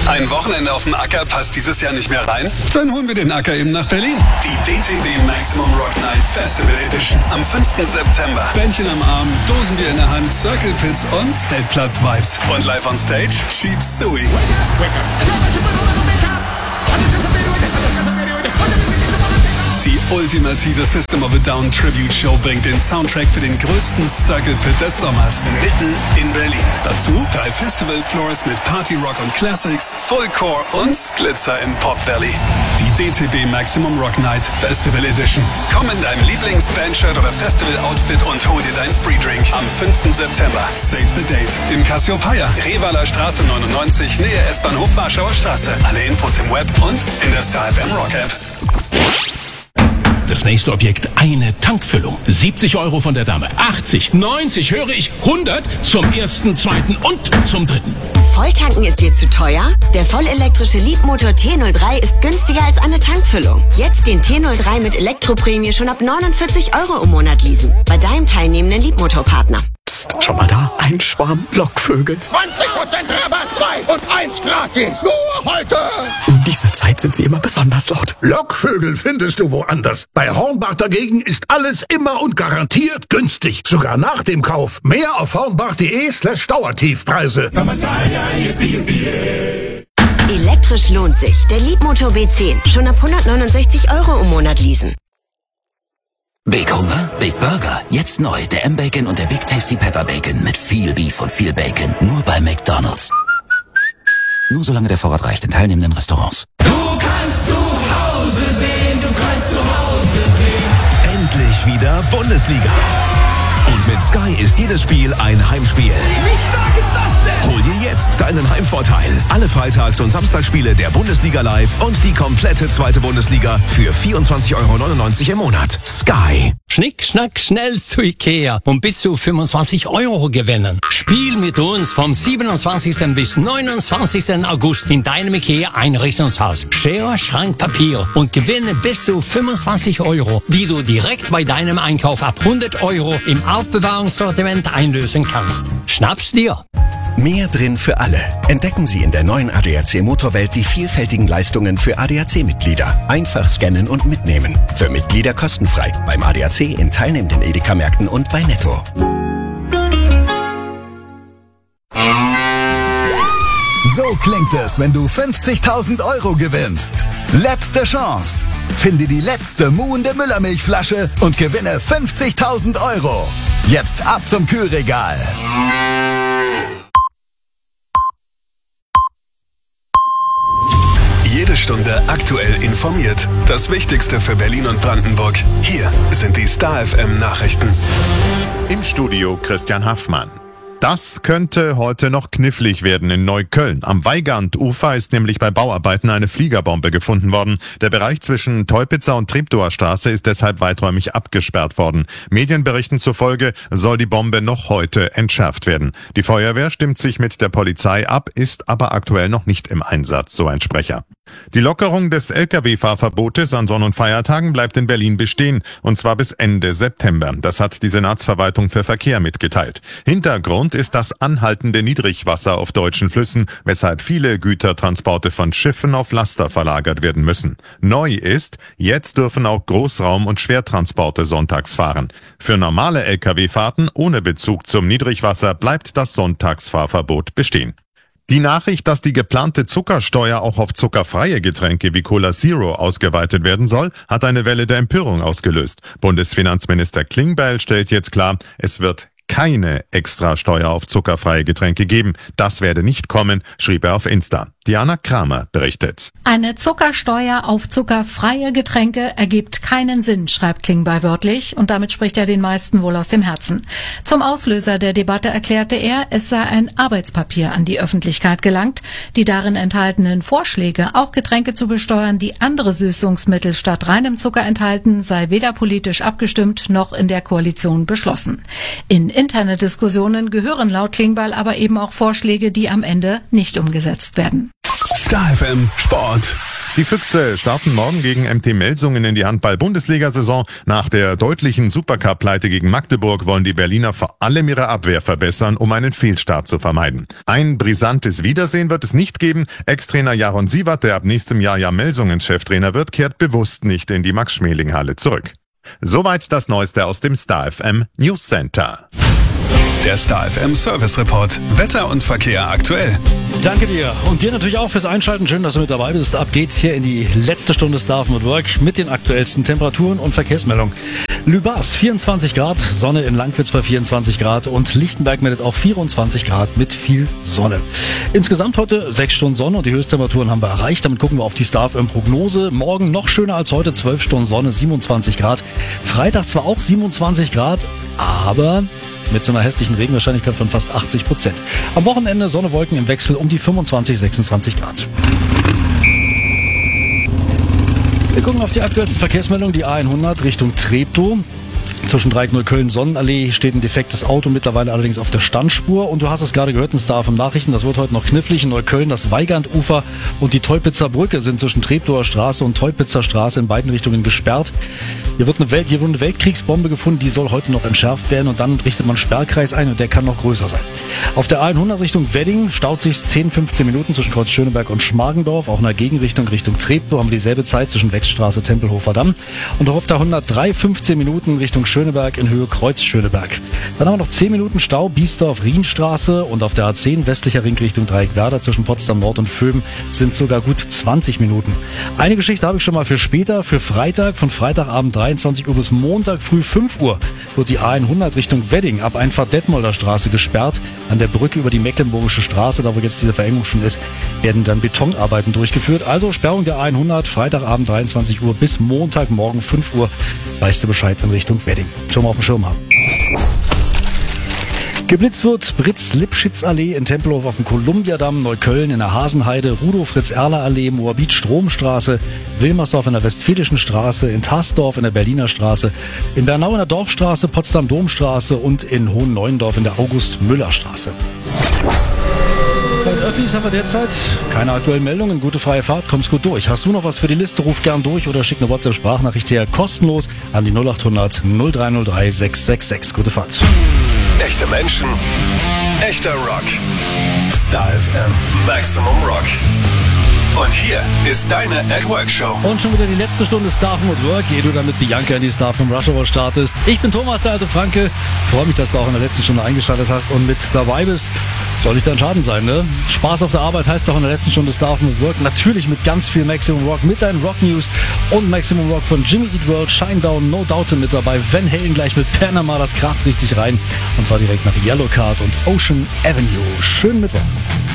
Ein Wochenende auf dem Acker passt dieses Jahr nicht mehr rein? Dann holen wir den Acker eben nach Berlin. Die DTB Maximum Rock Night Festival Edition am 5. September. Bändchen am Arm, Dosenbier in der Hand, Circle Pits und Zeltplatz-Vibes. Und live on stage, Cheap Suey. Die ultimative System of a Down Tribute Show bringt den Soundtrack für den größten Circle Pit des Sommers mitten in Berlin. Dazu 3 Festival Floors mit Party Rock und Classics, Fullcore und Glitzer in Pop Valley. Die DTB Maximum Rock Night Festival Edition. Komm in deinem Lieblings-Bandshirt oder Festival-Outfit und hol dir dein Free Drink am 5. September. Save the date im Cassiopeia, Revaler Straße 99, Nähe S-Bahnhof Warschauer Straße. Alle Infos im Web und in der Star FM Rock App. Das nächste Objekt, eine Tankfüllung. 70 € von der Dame. 80, 90, höre ich, 100 zum ersten, zweiten und zum dritten. Volltanken ist dir zu teuer? Der vollelektrische Leapmotor T03 ist günstiger als eine Tankfüllung. Jetzt den T03 mit Elektroprämie schon ab 49 € im Monat leasen. Bei deinem teilnehmenden Leapmotor-Partner. Psst, schau mal da, ein Schwarm Lockvögel. 20% Rabatt, 2 und 1 gratis. Nur heute. In dieser Zeit sind sie immer besonders laut. Lockvögel findest du woanders. Bei Hornbach dagegen ist alles immer und garantiert günstig. Sogar nach dem Kauf. Mehr auf hornbach.de/Dauertiefpreise. Elektrisch lohnt sich. Der Leapmotor B10. Schon ab 169 € im Monat leasen. Big Hunger, Big Burger. Jetzt neu der M-Bacon und der Big Tasty Pepper Bacon mit viel Beef und viel Bacon. Nur bei McDonald's. Nur solange der Vorrat reicht in teilnehmenden Restaurants. Du kannst zu Hause sehen, du kannst zu Hause sehen. Endlich wieder Bundesliga. Und mit Sky ist jedes Spiel ein Heimspiel. Wie stark ist das denn? Hol dir jetzt deinen Heimvorteil. Alle Freitags- und Samstagsspiele der Bundesliga live und die komplette zweite Bundesliga für 24,99 € im Monat. Sky. Schnick, schnack, schnell zu Ikea und bis zu 25 € gewinnen. Spiel mit uns vom 27. bis 29. August in deinem Ikea-Einrichtungshaus. Schere, Schrank, Papier und gewinne bis zu 25 €, die du direkt bei deinem Einkauf ab 100 € im Aufbewahrungssortiment einlösen kannst. Schnapp's dir! Mehr drin für alle. Entdecken Sie in der neuen ADAC Motorwelt die vielfältigen Leistungen für ADAC-Mitglieder. Einfach scannen und mitnehmen. Für Mitglieder kostenfrei. Beim ADAC in teilnehmenden Edeka-Märkten und bei Netto. So klingt es, wenn du 50.000 € gewinnst. Letzte Chance. Finde die letzte muhende Müllermilchflasche und gewinne 50.000 €. Jetzt ab zum Kühlregal. Jede Stunde aktuell informiert. Das Wichtigste für Berlin und Brandenburg. Hier sind die Star FM Nachrichten. Im Studio Christian Haffmann. Das könnte heute noch knifflig werden in Neukölln. Am Weigand-Ufer ist nämlich bei Bauarbeiten eine Fliegerbombe gefunden worden. Der Bereich zwischen Teupitzer und Treptower Straße ist deshalb weiträumig abgesperrt worden. Medienberichten zufolge soll die Bombe noch heute entschärft werden. Die Feuerwehr stimmt sich mit der Polizei ab, ist aber aktuell noch nicht im Einsatz, so ein Sprecher. Die Lockerung des Lkw-Fahrverbotes an Sonn- und Feiertagen bleibt in Berlin bestehen, und zwar bis Ende September. Das hat die Senatsverwaltung für Verkehr mitgeteilt. Hintergrund ist das anhaltende Niedrigwasser auf deutschen Flüssen, weshalb viele Gütertransporte von Schiffen auf Laster verlagert werden müssen. Neu ist, jetzt dürfen auch Großraum- und Schwertransporte sonntags fahren. Für normale Lkw-Fahrten ohne Bezug zum Niedrigwasser bleibt das Sonntagsfahrverbot bestehen. Die Nachricht, dass die geplante Zuckersteuer auch auf zuckerfreie Getränke wie Cola Zero ausgeweitet werden soll, hat eine Welle der Empörung ausgelöst. Bundesfinanzminister Klingbeil stellt jetzt klar, es wird keine Extrasteuer auf zuckerfreie Getränke geben. Das werde nicht kommen, schrieb er auf Insta. Diana Kramer berichtet. Eine Zuckersteuer auf zuckerfreie Getränke ergibt keinen Sinn, schreibt Klingbeil wörtlich, und damit spricht er den meisten wohl aus dem Herzen. Zum Auslöser der Debatte erklärte er, es sei ein Arbeitspapier an die Öffentlichkeit gelangt. Die darin enthaltenen Vorschläge, auch Getränke zu besteuern, die andere Süßungsmittel statt reinem Zucker enthalten, sei weder politisch abgestimmt noch in der Koalition beschlossen. In interne Diskussionen gehören laut Klingbeil aber eben auch Vorschläge, die am Ende nicht umgesetzt werden. Star FM Sport. Die Füchse starten morgen gegen MT Melsungen in die Handball-Bundesliga-Saison. Nach der deutlichen Supercup-Pleite gegen Magdeburg wollen die Berliner vor allem ihre Abwehr verbessern, um einen Fehlstart zu vermeiden. Ein brisantes Wiedersehen wird es nicht geben. Ex-Trainer Jaron Siewert, der ab nächstem Jahr ja Melsungens Cheftrainer wird, kehrt bewusst nicht in die Max-Schmeling-Halle zurück. Soweit das Neueste aus dem Star FM News Center. Der Star FM Service Report. Wetter und Verkehr aktuell. Danke dir. Und dir natürlich auch fürs Einschalten. Schön, dass du mit dabei bist. Ab geht's hier in die letzte Stunde Star FM at Work mit den aktuellsten Temperaturen und Verkehrsmeldungen. Lübars 24 Grad, Sonne in Langwitz bei 24 Grad und Lichtenberg meldet auch 24 Grad mit viel Sonne. Insgesamt heute 6 Stunden Sonne und die Höchsttemperaturen haben wir erreicht. Damit gucken wir auf die Star FM Prognose. Morgen noch schöner als heute, 12 Stunden Sonne, 27 Grad. Freitag zwar auch 27 Grad, aber mit so einer hässlichen Regenwahrscheinlichkeit von fast 80%. Am Wochenende Sonne, Wolken im Wechsel um die 25, 26 Grad. Wir gucken auf die aktuellsten Verkehrsmeldungen. Die A100 Richtung Treptow. Zwischen Dreieck Neukölln-Sonnenallee steht ein defektes Auto, mittlerweile allerdings auf der Standspur. Und du hast es gerade gehört in Star FM Nachrichten, das wird heute noch knifflig. In Neukölln das Weigandufer und die Teupitzer Brücke sind zwischen Treptower Straße und Teupitzer Straße in beiden Richtungen gesperrt. Hier wurde eine Weltkriegsbombe gefunden, die soll heute noch entschärft werden und dann richtet man einen Sperrkreis ein und der kann noch größer sein. Auf der A100 Richtung Wedding staut sich 10-15 Minuten zwischen Kreuz Schöneberg und Schmargendorf. Auch in der Gegenrichtung Richtung Treptow haben wir dieselbe Zeit zwischen Wechsstraße, Tempelhofer Damm. Und auch auf der 103 15 Minuten Richtung Schöneberg in Höhe Kreuz Schöneberg. Dann haben wir noch 10 Minuten Stau, Biesdorf-Rienstraße und auf der A10 westlicher Ring Richtung Dreieckwerder zwischen Potsdam Nord und Vöben sind sogar gut 20 Minuten. Eine Geschichte habe ich schon mal für später, für Freitag, von Freitagabend 23 Uhr bis Montag früh 5 Uhr wird die A100 Richtung Wedding ab Einfahrt Detmolder Straße gesperrt. An der Brücke über die Mecklenburgische Straße, da wo jetzt diese Verengung schon ist, werden dann Betonarbeiten durchgeführt. Also Sperrung der A100, Freitagabend 23 Uhr bis Montagmorgen 5 Uhr. Weißt du Bescheid in Richtung Wedding. Schon mal auf dem Schirm haben. Geblitzt wird Britz-Lipschitz-Allee in Tempelhof auf dem Kolumbiadamm, Neukölln in der Hasenheide, Rudolf-Fritz-Erler-Allee, Moabit-Stromstraße, Wilmersdorf in der Westfälischen Straße, in Tarsdorf in der Berliner Straße, in Bernau in der Dorfstraße, Potsdam-Domstraße und in Hohenneuendorf in der August-Müller-Straße. Bei den Öffis haben wir derzeit keine aktuellen Meldungen. Gute freie Fahrt, kommst gut durch. Hast du noch was für die Liste, ruf gern durch oder schick eine WhatsApp-Sprachnachricht her kostenlos an die 0800 0303 666. Gute Fahrt. Echte Menschen, echter Rock. Star FM Maximum Rock. Und hier ist deine At-Work-Show. Und schon wieder die letzte Stunde Star FM at Work, ehe du dann mit Bianca in die Star FM Rush Hour startest. Ich bin Thomas, der alte Franke. Freue mich, dass du auch in der letzten Stunde eingeschaltet hast und mit dabei bist. Soll nicht dein Schaden sein, ne? Spaß auf der Arbeit heißt auch in der letzten Stunde Star FM at Work. Natürlich mit ganz viel Maximum Rock, mit deinen Rock News und Maximum Rock von Jimmy Eat World, Shinedown, No Doubt sind mit dabei. Van Halen gleich mit Panama, das kracht richtig rein. Und zwar direkt nach Yellowcard und Ocean Avenue. Schönen Mittwoch.